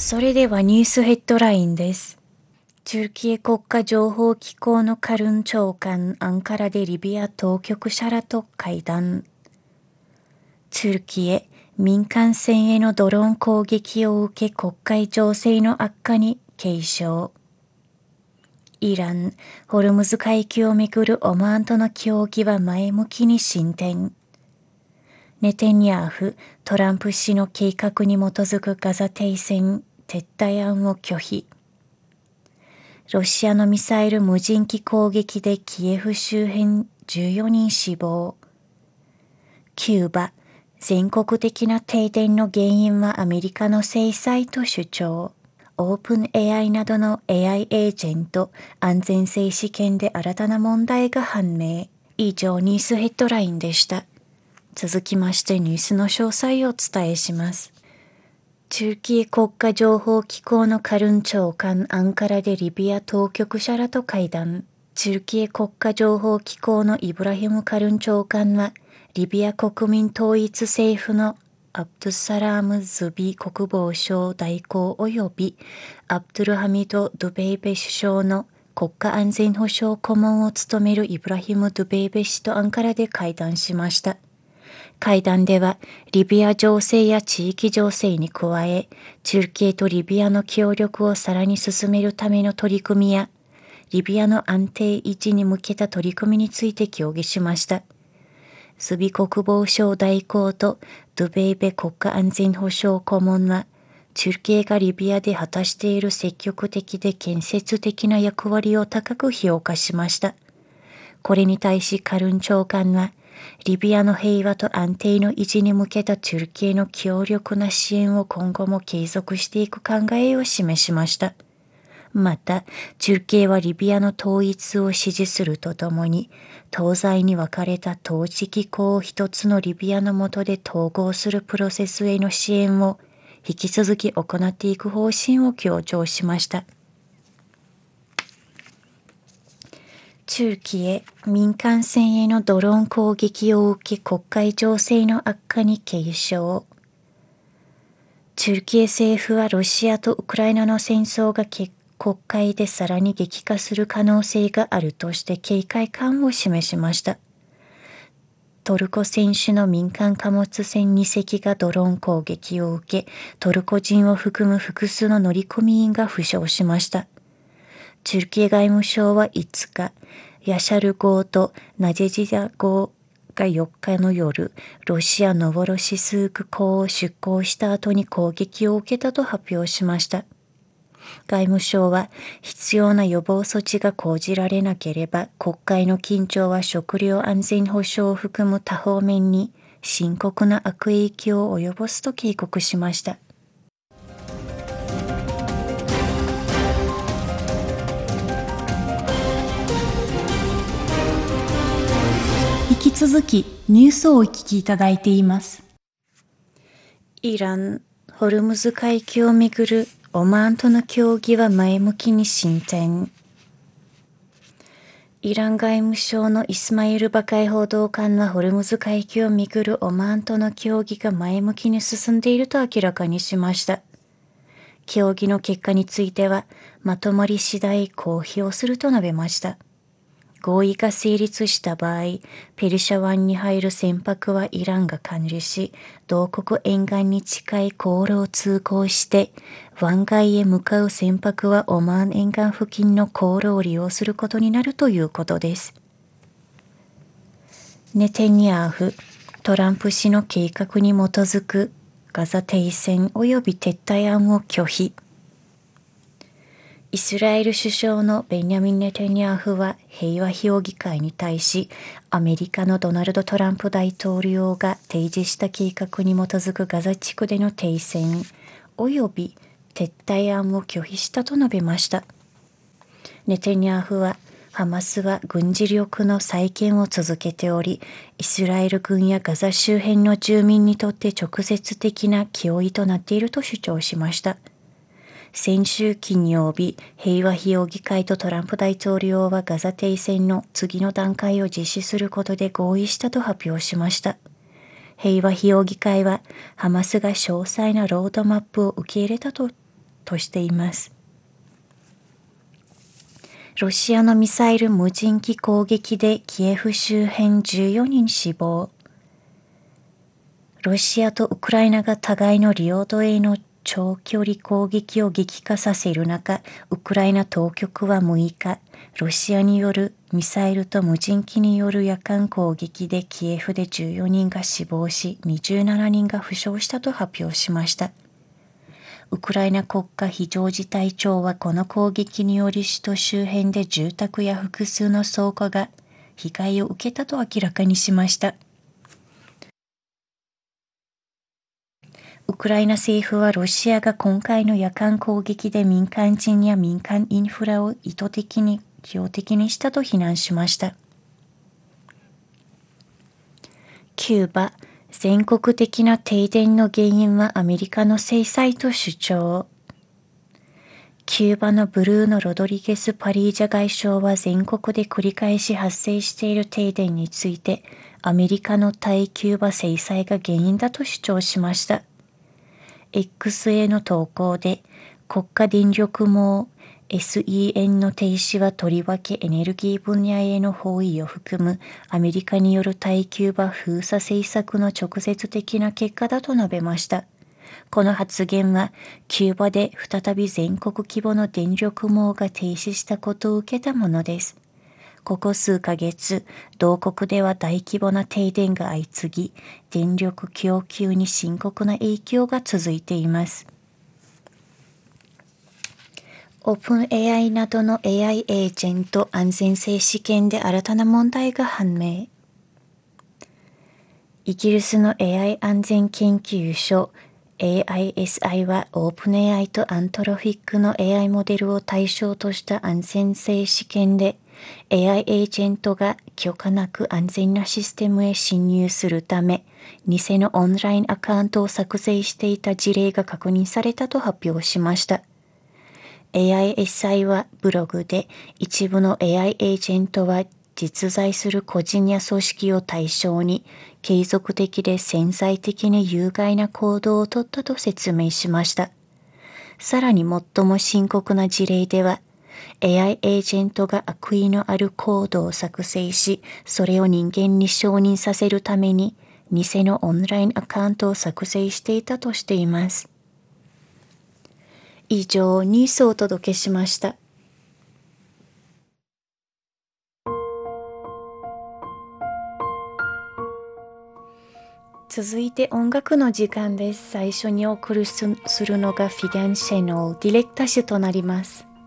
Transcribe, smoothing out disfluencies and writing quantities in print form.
それではニュースヘッドラインです。Türkiye国家情報機構のカルン長官、アンカラでリビア当局者らと会談。Türkiye、民間船へのドローン攻撃を受け国会情勢の悪化に警鐘。イラン、ホルムズ海峡をめぐるオマーンとの協議は前向きに進展。ネテニヤフ、トランプ氏の計画に基づくガザ停戦、撤退案を拒否。ロシアのミサイル無人機攻撃でキエフ周辺14人死亡。キューバ、全国的な停電の原因はアメリカの制裁と主張。オープン AI などの AI エージェント安全性試験で新たな問題が判明。以上ニュースヘッドラインでした。続きましてニュースの詳細をお伝えします。Türkiye国家情報機構のカルン長官アンカラでリビア当局者らと会談。Türkiye国家情報機構のイブラヒム・カルン長官は、リビア国民統一政府のアブドゥサラーム・ズビ国防相代行及びアブドゥルハミド・ドゥベイベ首相の国家安全保障顧問を務めるイブラヒム・ドゥベイベ氏とアンカラで会談しました。会談では、リビア情勢や地域情勢に加え、チュルキエとリビアの協力をさらに進めるための取り組みや、リビアの安定維持に向けた取り組みについて協議しました。ズビ国防相代行とドゥベイベ国家安全保障顧問は、チュルキエがリビアで果たしている積極的で建設的な役割を高く評価しました。これに対しカルン長官は、リビアの平和と安定の維持に向けたチュルキエの強力な支援を今後も継続していく考えを示しました。また、チュルキエはリビアの統一を支持するとともに、東西に分かれた統治機構を一つのリビアの下で統合するプロセスへの支援を引き続き行っていく方針を強調しました。Türkiye、民間船へのドローン攻撃を受け国会情勢の悪化に警鐘。Türkiye政府はロシアとウクライナの戦争が国会でさらに激化する可能性があるとして警戒感を示しました。トルコ船主の民間貨物船2隻がドローン攻撃を受け、トルコ人を含む複数の乗組員が負傷しました。チュルキエ外務省は5日、ヤシャル号とナジェジダ号が4日の夜、ロシアノボロシスーク港を出港した後に攻撃を受けたと発表しました。外務省は必要な予防措置が講じられなければ、国会の緊張は食料安全保障を含む多方面に深刻な悪影響を及ぼすと警告しました。 引き続きニュースをお聞きいただいています。 イラン、ホルムズ海峡をめぐるオマーンとの協議は前向きに進展。イラン外務省のイスマイル・バカイ報道官はホルムズ海峡をめぐるオマーンとの協議が前向きに進んでいると明らかにしました。協議の結果についてはまとまり次第公表すると述べました。合意が成立した場合、ペルシャ湾に入る船舶はイランが管理し、同国沿岸に近い航路を通行して、湾外へ向かう船舶はオマーン沿岸付近の航路を利用することになるということです。ネテニヤフ、トランプ氏の計画に基づくガザ停戦及び撤退案を拒否。イスラエル首相のベンヤミン・ネタニヤフは平和評議会に対し、アメリカのドナルド・トランプ大統領が提示した計画に基づくガザ地区での停戦及び撤退案を拒否したと述べました。ネタニヤフは、ハマスは軍事力の再建を続けており、イスラエル軍やガザ周辺の住民にとって直接的な脅威となっていると主張しました。先週金曜日、平和評議会とトランプ大統領はガザ停戦の次の段階を実施することで合意したと発表しました。平和評議会は、ハマスが詳細なロードマップを受け入れたととしています。ロシアのミサイル無人機攻撃でキエフ周辺14人死亡。ロシアとウクライナが互いの領土への長距離攻撃を激化させる中、ウクライナ当局は6日、ロシアによるミサイルと無人機による夜間攻撃でキエフで14人が死亡し、27人が負傷したと発表しました。ウクライナ国家非常事態庁はこの攻撃により首都周辺で住宅や複数の倉庫が被害を受けたと明らかにしました。ウクライナ政府はロシアが今回の夜間攻撃で民間人や民間インフラを意図的に標的にしたと非難しました。キューバ、全国的な停電の原因はアメリカの制裁と主張。キューバのブルーノ・ロドリゲス・パリージャ外相は全国で繰り返し発生している停電について、アメリカの対キューバ制裁が原因だと主張しました。X への投稿で、国家電力網 SEN の停止はとりわけエネルギー分野への包囲を含むアメリカによる対キューバ封鎖政策の直接的な結果だと述べました。この発言は、キューバで再び全国規模の電力網が停止したことを受けたものです。ここ数ヶ月、同国では大規模な停電が相次ぎ、電力供給に深刻な影響が続いています。オープン AI などの AI エージェント安全性試験で新たな問題が判明。イギリスの AI 安全研究所 AISI はオープン AI とアントロフィックの AI モデルを対象とした安全性試験で、AI エージェントが許可なく安全なシステムへ侵入するため、偽のオンラインアカウントを作成していた事例が確認されたと発表しました。AISI はブログで一部の AI エージェントは実在する個人や組織を対象に継続的で潜在的に有害な行動をとったと説明しました。さらに最も深刻な事例では、AI エージェントが悪意のあるコードを作成し、それを人間に承認させるために、偽のオンラインアカウントを作成していたとしています。以上、ニュースをお届けしました。続いて音楽の時間です。最初にお送りするのがフィギャンシェのディレクタッシュとなります。